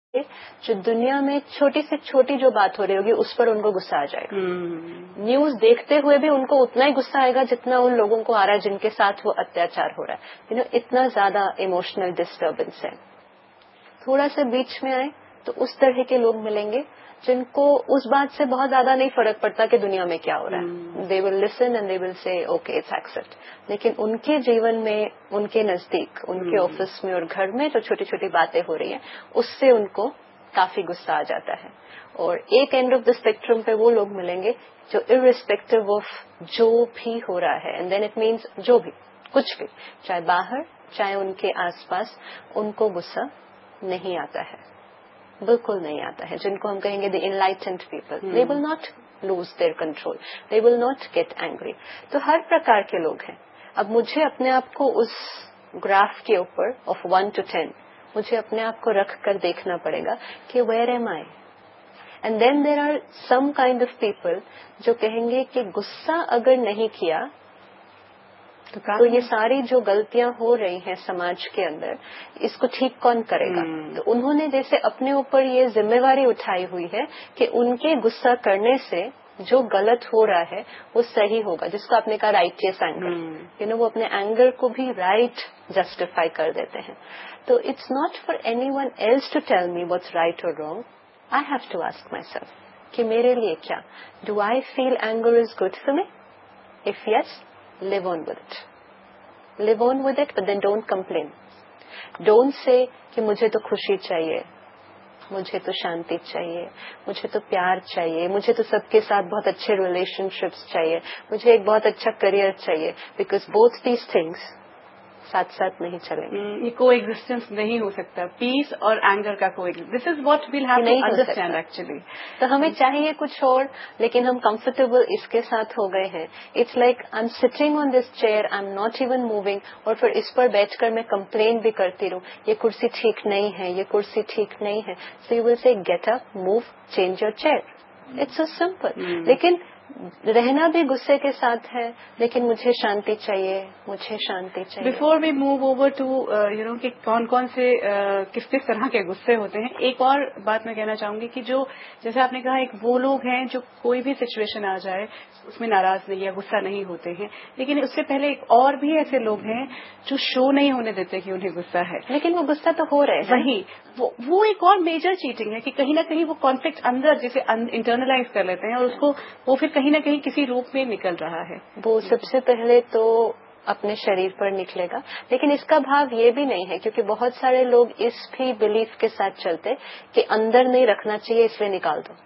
جو دنیا میں چھوٹی سے چھوٹی جو بات ہو رہی ہوگی اس پر ان کو غصہ آ جائے گا. نیوز دیکھتے ہوئے بھی ان کو اتنا ہی غصہ آئے گا جتنا ان لوگوں کو آ رہا ہے جن کے ساتھ وہ اتیاچار ہو رہا ہے. اتنا زیادہ ایموشنل ڈسٹربنس ہے. تھوڑا سا بیچ میں آئے تو اس طرح کے لوگ ملیں گے جن کو اس بات سے بہت زیادہ نہیں فرق پڑتا کہ دنیا میں کیا ہو رہا ہے. دے ول لسن اینڈ دے ول سے اوکے اٹس ایکسپٹ. لیکن ان کے جیون میں، ان کے نزدیک، ان کے آفس میں اور گھر میں جو چھوٹی چھوٹی باتیں ہو رہی ہیں اس سے ان کو کافی غصہ آ جاتا ہے. اور ایک اینڈ آف دا اسپیکٹرم پہ وہ لوگ ملیں گے جو ارسپیکٹو آف جو بھی ہو رہا ہے، اینڈ دین اٹ مینس جو بھی کچھ بھی، چاہے باہر چاہے ان کے آس پاس، ان کو غصہ نہیں آتا ہے، بالکل نہیں آتا ہے. جن کو ہم کہیں گے دی enlightened people, they will not lose their control, they will not get angry. تو ہر پرکار کے لوگ ہیں. اب مجھے اپنے آپ کو اس گراف کے اوپر آف 1 to 10 مجھے اپنے آپ کو رکھ کر دیکھنا پڑے گا کہ where M I. And then there are some kind of people جو کہیں گے کہ غصہ اگر نہیں کیا تو یہ ساری جو غلطیاں ہو رہی ہیں سماج کے اندر اس کو ٹھیک کون کرے گا. تو انہوں نے جیسے اپنے اوپر یہ ذمہ داری اٹھائی ہوئی ہے کہ ان کے غصہ کرنے سے جو غلط ہو رہا ہے وہ صحیح ہوگا، جس کو آپ نے کہا رائٹیس اینگر. وہ اپنے اینگر کو بھی رائٹ جسٹیفائی کر دیتے ہیں. تو it's not for any one else to tell me what's right اور wrong. I have to ask my self کہ میرے لیے کیا، do I feel anger is good for me? If yes, live on with it. Live on with it, but then don't complain. Don't say کہ مجھے تو خوشی چاہیے، مجھے تو شانتی چاہیے، مجھے تو پیار چاہیے، مجھے تو سب کے ساتھ بہت اچھے ریلیشن شپس چاہیے، مجھے ایک بہت اچھا کریئر چاہیے. بیکاز both these things ساتھ ساتھ نہیں چلیں گے. یہ کو ایگزسٹنس نہیں ہو سکتا، پیس اور اینگر کا کو existence. This is what well have to understand actually. تو ہمیں چاہیے کچھ اور، لیکن ہم کمفرٹیبل اس کے ساتھ ہو گئے ہیں. It's like I am sitting on this chair, I am not even moving, اور پھر اس پر بیٹھ کر میں کمپلین بھی کرتی رہوں یہ کرسی ٹھیک نہیں ہے، یہ کرسی ٹھیک نہیں ہے. سو یو ول سے get up, move, change your chair. It's so simple. لیکن رہنا بھی غصے کے ساتھ ہے، لیکن مجھے شانتی چاہیے، مجھے شانتی چاہیے. Before we move over to کہ کون کون سے کس کس طرح کے غصے ہوتے ہیں، ایک اور بات میں کہنا چاہوں گی کہ جو جیسے آپ نے کہا ایک وہ لوگ ہیں جو کوئی بھی سچویشن آ جائے اس میں ناراض نہیں یا غصہ نہیں ہوتے ہیں، لیکن اس سے پہلے ایک اور بھی ایسے لوگ ہیں جو شو نہیں ہونے دیتے کہ انہیں غصہ ہے، لیکن وہ غصہ تو ہو رہے ہیں. وہی وہ ایک اور میجر چیٹنگ ہے کہ کہیں نہ کہیں وہ کانفلکٹ اندر جسے انٹرنلائز کر لیتے ہیں اور اس کو وہ پھر کہیں نہ کہیں کسی روپ میں نکل رہا ہے. وہ سب سے پہلے تو اپنے شریر پر نکلے گا، لیکن اس کا بھاو یہ بھی نہیں ہے، کیونکہ بہت سارے لوگ اس بھی بلیف کے ساتھ چلتے کہ اندر نہیں رکھنا چاہیے اس لیے نکال دو.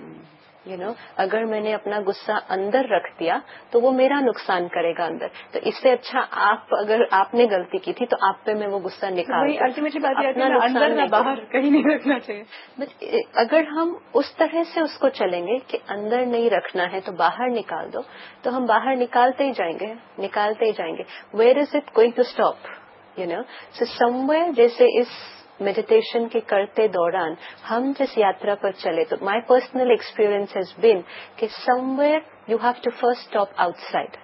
اگر میں نے اپنا غصہ اندر رکھ دیا تو وہ میرا نقصان کرے گا اندر، تو اس سے اچھا اگر آپ نے غلطی کی تھی تو آپ پہ میں وہ غصہ نکال دوں. الٹیمیٹلی بات یہ ہے اندر نہ باہر کہیں نہیں رکھنا چاہیے. اگر ہم اس طرح سے اس کو چلیں گے کہ اندر نہیں رکھنا ہے تو باہر نکال دو، تو ہم باہر نکالتے ہی جائیں گے، نکالتے ہی جائیں گے. Where is it going to stop? So some where. جیسے اس میڈیٹیشن کے کرتے دوران ہم جس یاترا پر چلے، تو my personal experience has been کہ سم where you have to first stop out side.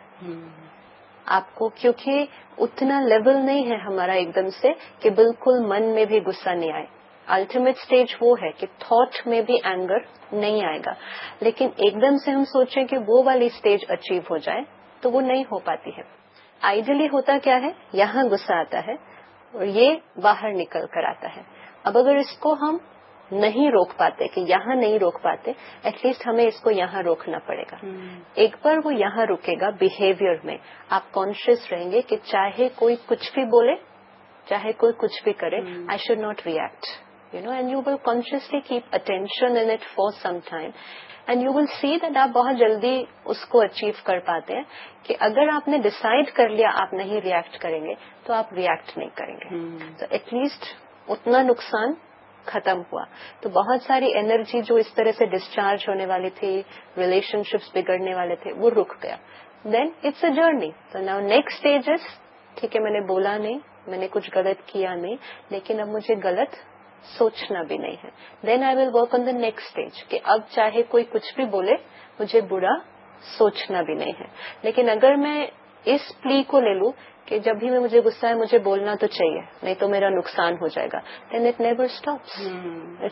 آپ کو کیونکہ اتنا لیول نہیں ہے ہمارا ایک دم سے کہ بالکل من میں بھی غصہ نہیں آئے. الٹیمیٹ اسٹیج وہ ہے کہ تھاٹ میں بھی اینگر نہیں آئے گا، لیکن ایک دم سے ہم سوچیں کہ وہ والی اسٹیج اچیو ہو جائے تو وہ نہیں ہو پاتی ہے. آئیڈیلی ہوتا کیا ہے، یہاں غصہ آتا ہے اور یہ باہر نکل کر آتا ہے. اب اگر اس کو ہم نہیں روک پاتے کہ یہاں نہیں روک پاتے، ایٹ لیسٹ ہمیں اس کو یہاں روکنا پڑے گا. ایک بار وہ یہاں رکے گا بیہیویئر میں، آپ کانشیس رہیں گے کہ چاہے کوئی کچھ بھی بولے، چاہے کوئی کچھ بھی کرے، I should not react. And you will consciously cap attention in it for some time, and you will see that آپ بہت جلدی اس کو اچیو کر پاتے ہیں کہ اگر آپ نے ڈسائڈ کر لیا آپ نہیں ریئیکٹ کریں گے تو آپ ریئیکٹ نہیں کریں گے. تو ایٹ لیسٹ اتنا نقصان ختم ہوا. تو بہت ساری انرجی جو اس طرح سے ڈسچارج ہونے والی تھی، ریلیشن شپس بگڑنے والے تھے، وہ رک گیا. دین اٹس اے جرنی. تو ناؤ نیکسٹ اسٹیجز، ٹھیک ہے میں نے بولا نہیں، میں نے کچھ غلط کیا نہیں، لیکن اب مجھے غلط سوچنا بھی نہیں ہے. دین آئی will work on the next stage کہ اب چاہے کوئی کچھ بھی بولے مجھے برا سوچنا بھی نہیں ہے. لیکن اگر میں اس پلی کو لے لوں کہ جب بھی مجھے غصہ ہے مجھے بولنا تو چاہیے، نہیں تو میرا نقصان ہو جائے گا، دین اٹ نیور اسٹاپس.